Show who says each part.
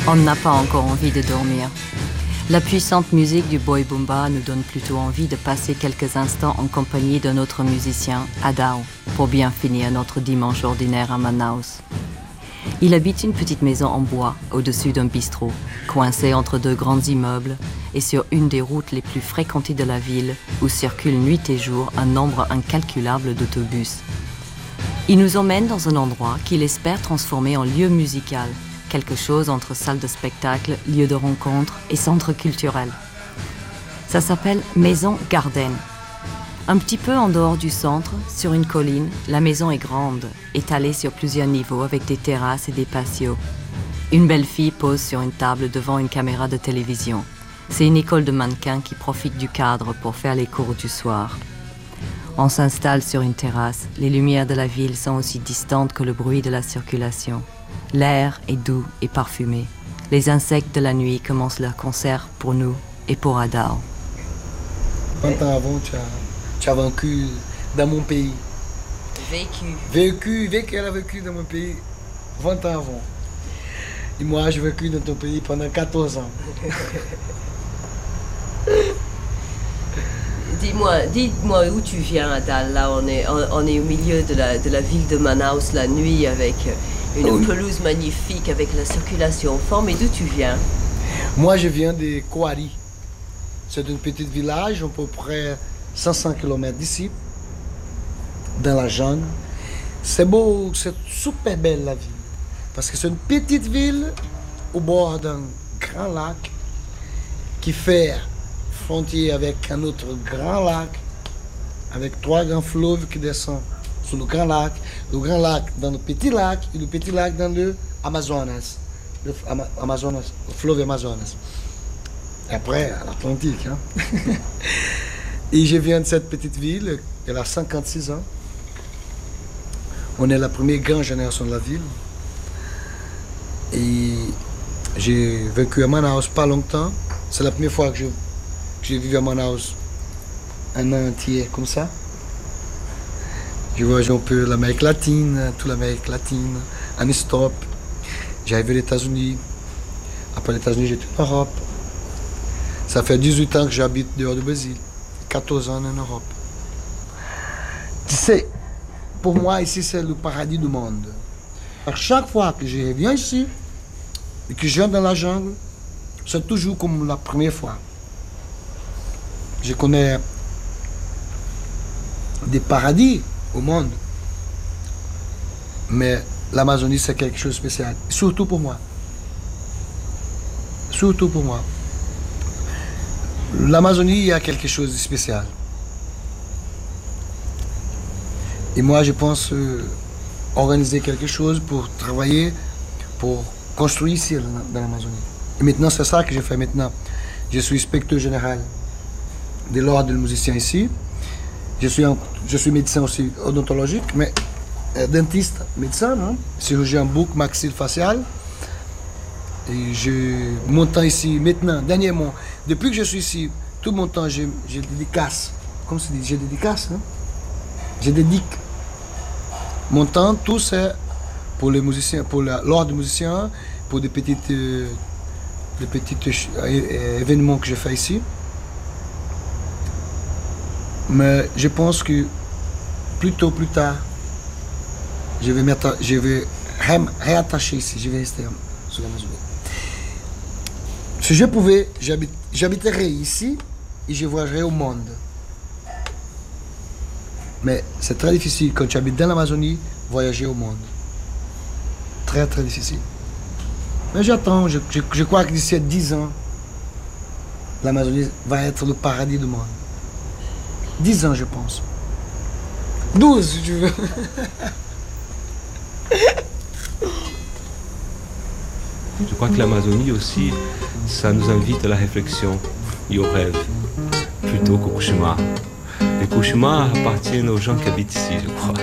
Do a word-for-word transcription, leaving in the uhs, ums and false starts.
Speaker 1: On n'a pas encore envie de dormir. La puissante musique du boy boomba nous donne plutôt envie de passer quelques instants en compagnie d'un autre musicien, Adao, pour bien finir notre dimanche ordinaire à Manaus. Il habite une petite maison en bois au-dessus d'un bistrot, coincé entre deux grands immeubles et sur une des routes les plus fréquentées de la ville où circulent nuit et jour un nombre incalculable d'autobus. Il nous emmène dans un endroit qu'il espère transformer en lieu musical, quelque chose entre salle de spectacle, lieu de rencontre et centre culturel. Ça s'appelle Maison Garden. Un petit peu en dehors du centre, sur une colline, la maison est grande, étalée sur plusieurs niveaux avec des terrasses et des patios. Une belle fille pose sur une table devant une caméra de télévision. C'est une école de mannequins qui profite du cadre pour faire les cours du soir. On s'installe sur une terrasse. Les lumières de la ville sont aussi distantes que le bruit de la circulation. L'air est doux et parfumé. Les insectes de la nuit commencent leur concert pour nous et pour Adao.
Speaker 2: vingt ans avant, tu as, tu as vécu dans mon pays.
Speaker 1: Vécu.
Speaker 2: Vécu, vécu, elle a vécu dans mon pays vingt ans avant. Et moi, j'ai vécu dans ton pays pendant quatorze ans.
Speaker 3: Dis-moi, dis-moi où tu viens, Adal. Là, on est, on, on est au milieu de la, de la ville de Manaus la nuit avec une
Speaker 2: oui.
Speaker 3: pelouse magnifique, avec la circulation forte. Mais d'où tu viens?
Speaker 2: Moi, je viens de Coari. C'est un petit village, à peu près cinq cents kilomètres d'ici, dans la jungle. C'est beau, c'est super belle la ville. Parce que c'est une petite ville au bord d'un grand lac qui fait frontière avec un autre grand lac, avec trois grands fleuves qui descendent sur le grand lac, le grand lac dans le petit lac et le petit lac dans le Amazonas, le Amazonas, le fleuve Amazonas. Et après, à l'Atlantique. Hein? Et je viens de cette petite ville, elle a cinquante-six ans. On est la première grande génération de la ville. Et j'ai vécu à Manaus pas longtemps. C'est la première fois que je J'ai vécu à Manaus un an entier comme ça. J'ai voyagé un peu l'Amérique latine, toute l'Amérique latine, en stop. J'ai arrivé aux États-Unis. Après les États-Unis, j'étais en Europe. Ça fait dix-huit ans que j'habite dehors du Brésil. quatorze ans en Europe. Tu sais, pour moi, ici, c'est le paradis du monde. À chaque fois que je reviens ici et que je viens dans la jungle, c'est toujours comme la première fois. Je connais des paradis au monde, mais l'Amazonie, c'est quelque chose de spécial, surtout pour moi. Surtout pour moi. L'Amazonie, il y a quelque chose de spécial. Et moi, je pense euh, organiser quelque chose pour travailler, pour construire ici, dans l'Amazonie. Et maintenant, c'est ça que je fais maintenant. Je suis inspecteur général de l'ordre des musiciens ici. Je suis, un, je suis médecin aussi odontologique, mais euh, dentiste, médecin, hein? Chirurgien bouc, maxille-facial. Et je, mon temps ici, maintenant, dernièrement, depuis que je suis ici, tout mon temps, je, je dédicace. Comment se dit? Je dédicace, hein? Je dédique. Mon temps, tout c'est pour les musiciens, pour l'ordre des musiciens, pour des petites, euh, des petits euh, événements que je fais ici. Mais je pense que plus tôt, plus tard, je vais, je vais ré réattacher ici, je vais rester sur l'Amazonie. Si je pouvais, j'habiterais ici et je voyagerais au monde. Mais c'est très difficile quand tu habites dans l'Amazonie, voyager au monde. Très très difficile. Mais j'attends, je, je, je crois que d'ici dix ans, l'Amazonie va être le paradis du monde. dix ans, je pense. douze, si tu veux.
Speaker 4: Je crois que l'Amazonie aussi, ça nous invite à la réflexion et au rêve, plutôt qu'au cauchemar. Les cauchemars appartiennent aux gens qui habitent ici, je crois.